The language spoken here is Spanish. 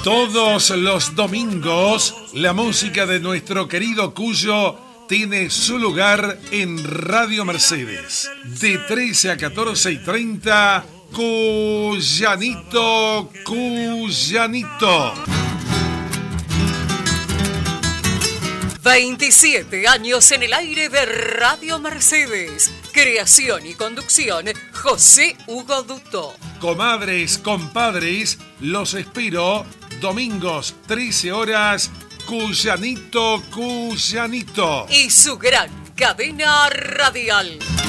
Todos los domingos, la música de nuestro querido Cuyo tiene su lugar en Radio Mercedes. De 13 a 14:30, Cuyanito, Cuyanito. 27 años en el aire de Radio Mercedes. Creación y conducción, José Hugo Dutó. Comadres, compadres, los espero domingos 13 horas, Cuyanito, Cuyanito. Y su gran cadena radial.